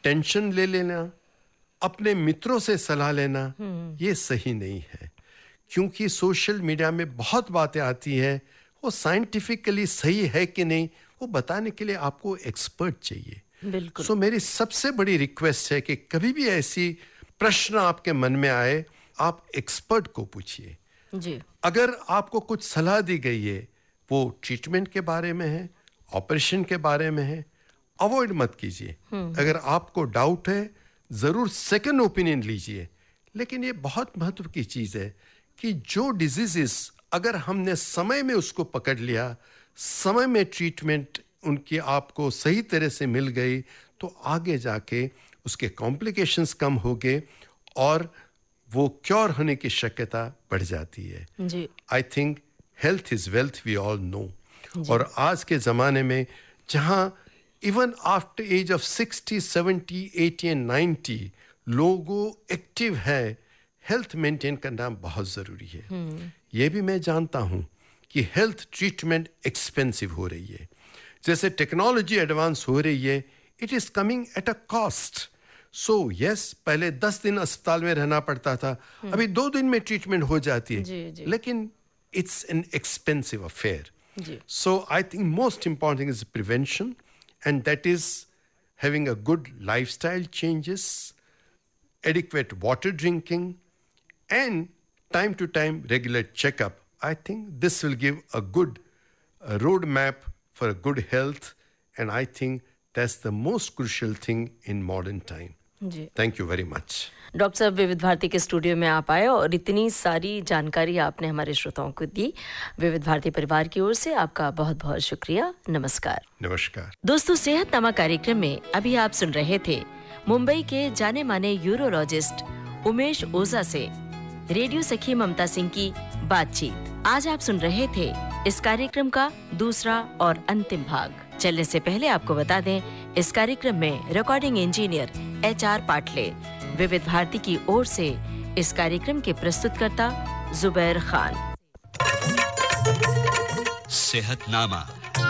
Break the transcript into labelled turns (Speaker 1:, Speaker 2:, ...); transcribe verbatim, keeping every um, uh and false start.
Speaker 1: Tension ले लेना, अपने मित्रों से सलाह लेना, ये सही नहीं है, क्योंकि सोशल मीडिया में बहुत बातें आती है, वो साइंटिफिकली सही है कि नहीं वो बताने के लिए आपको एक्सपर्ट चाहिए।
Speaker 2: बिल्कुल।
Speaker 1: सो so, मेरी सबसे बड़ी रिक्वेस्ट है कि कभी भी ऐसी प्रश्न आपके मन में आए, आप एक्सपर्ट को पूछिए
Speaker 2: जी।
Speaker 1: अगर आपको कुछ सलाह दी गई है, वो ट्रीटमेंट के बारे में है, ऑपरेशन के बारे में है, अवॉइड मत कीजिए। अगर आपको डाउट है, जरूर सेकंड ओपिनियन लीजिए। लेकिन ये बहुत महत्व की चीज है कि जो डिजीजेस अगर हमने समय में उसको पकड़ लिया, समय में ट्रीटमेंट उनकी आपको सही तरह से मिल गई, तो आगे जाके उसके कॉम्प्लिकेशंस कम हो गए और वो क्योर होने की शक्यता बढ़ जाती है।
Speaker 2: जी।
Speaker 1: I think health is wealth, we all know. और आज के ज़माने में जहाँ even after as of sixty, seventy, eighty and ninety लोगों एक्टिव है, हेल्थ मेंटेन करना बहुत ज़रूरी है। ये भी मैं जानता हूँ कि हेल्थ ट्रीटमेंट एक्सपेंसिव हो रही है। जैसे टेक्नोलॉजी एडवांस हो रही है, it is coming at a cost. So yes, पहले दस दिन अस्पताल में रहना पड़ता था, अभी दो दिन में ट्रीटमेंट हो जाती है।
Speaker 2: जी, जी.
Speaker 1: लेकिन it's an expensive affair.
Speaker 2: Ji.
Speaker 1: So I think most important is prevention, and that is having a good lifestyle changes, adequate water drinking, and time to time regular checkup. I think this will give a good uh, roadmap for a good health, and I think that's the most crucial thing in modern time.
Speaker 2: Ji.
Speaker 1: Thank you very much.
Speaker 2: Doctor साहब, विविध भारती के studio में आप आए और इतनी सारी जानकारी आपने हमारे श्रोताओं को दी। विविध भारती परिवार की ओर से आपका बहुत बहुत शुक्रिया। नमस्कार।
Speaker 1: नमस्कार
Speaker 2: दोस्तों, सेहतनामा कार्यक्रम में अभी आप सुन रहे थे मुंबई के जाने माने यूरोलॉजिस्ट उमेश ओझा से रेडियो सखी ममता सिंह की बातचीत। आज आप सुन रहे थे इस कार्यक्रम का दूसरा और अंतिम भाग। चलने से पहले आपको बता दें, इस कार्यक्रम में recording engineer H R Patle, विविध भारती की ओर से इस कार्यक्रम के प्रस्तुतकर्ता जुबैर खान।
Speaker 3: सेहतनामा।